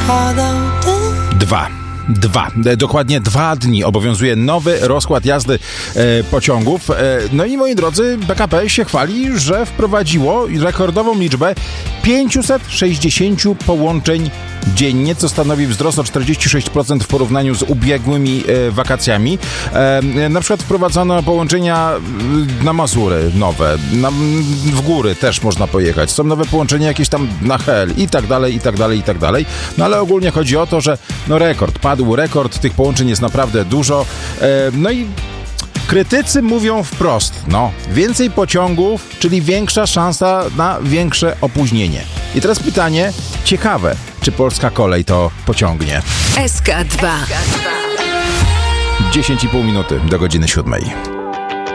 Dokładnie 2 dni obowiązuje nowy rozkład jazdy pociągów. No i moi drodzy, PKP się chwali, że wprowadziło rekordową liczbę 560 połączeń dziennie, co stanowi wzrost o 46% w porównaniu z ubiegłymi wakacjami. Na przykład wprowadzono połączenia na Mazury nowe, w góry też można pojechać. Są nowe połączenia jakieś tam na Hel i tak dalej, i tak dalej, i tak dalej. No ale ogólnie chodzi o to, że padł rekord, tych połączeń jest naprawdę dużo. No i krytycy mówią wprost, więcej pociągów, czyli większa szansa na większe opóźnienie. I teraz pytanie ciekawe, czy polska kolej to pociągnie? SK2 10,5 minuty do godziny 7.